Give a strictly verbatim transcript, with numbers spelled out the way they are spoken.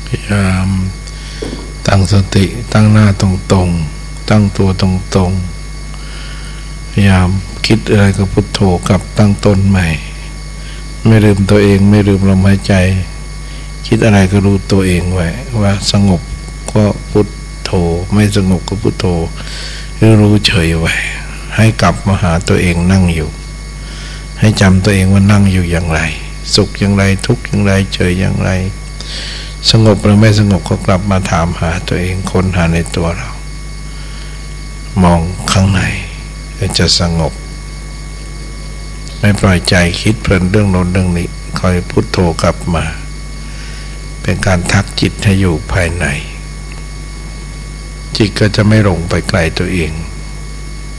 พยายามตั้งสติตั้งหน้าตรงๆตั้งตัวตรงๆพยายามคิดอะไรก็พุทโธกลับตั้งต้นใหม่ไม่ลืมตัวเองไม่ลืมลมหายใจคิดอะไรก็รู้ตัวเองไว้ว่าสงบก็พุทโธไม่สงบก็พุทโธรู้รู้เฉยไว้ให้กลับมาหาตัวเองนั่งอยู่ให้จำตัวเองว่านั่งอยู่อย่างไรสุขอย่างไรทุกข์อย่างไรเฉยอย่างไรสงบหรือไม่สงบก็กลับมาถามหาตัวเองค้นหาในตัวเรามองข้างในจะสงบไม่ปล่อยใจคิดเพลินเรื่องโน้นเรื่องนี้คอยพุทโธกลับมาเป็นการทักจิตให้อยู่ภายในจิตก็จะไม่หลงไปไกลตัวเอง